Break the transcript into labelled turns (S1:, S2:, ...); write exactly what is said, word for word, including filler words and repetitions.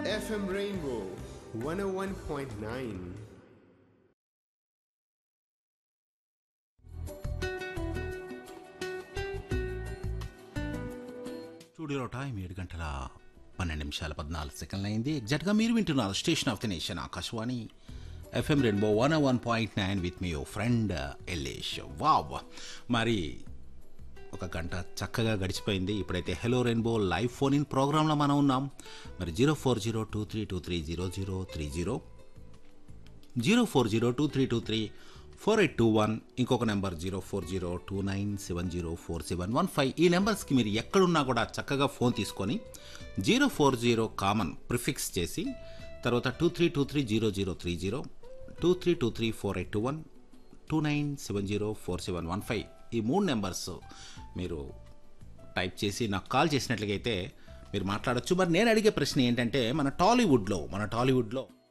S1: F M Rainbow one oh one point nine.
S2: స్టూడియోలో time ఏడు గంటల పన్నెండు నిమిషాల పద్నాలుగు సెకండ్లు అయింది. ఎగ్జాక్ట్గా మీరు వింటున్నారు station of the nation Akashvani FM rainbow one one point nine with me your friend Yellesh. Wow, మరి ఒక గంట చక్కగా గడిచిపోయింది. ఇప్పుడైతే hello rainbow live phone in ప్రోగ్రాంలో మనం ఉన్నాం. మరి zero four zero two three two three zero zero three zero zero four zero two three two three four eight two one, ఇంకొక number zero four zero two nine seven zero four seven one five. ఈ నెంబర్స్కి మీరు ఎక్కడున్నా కూడా చక్కగా phone తీసుకొని zero four zero common prefix చేసి తర్వాత two three two three zero zero three zero two three two three four eight two one two nine seven zero four seven one five ఈ మూడు నెంబర్స్ మీరు type చేసి నాకు call చేసినట్లయితే మీరు మాట్లాడచ్చు. మరి నేను అడిగే ప్రశ్న ఏంటంటే మన టాలీవుడ్లో మన టాలీవుడ్లో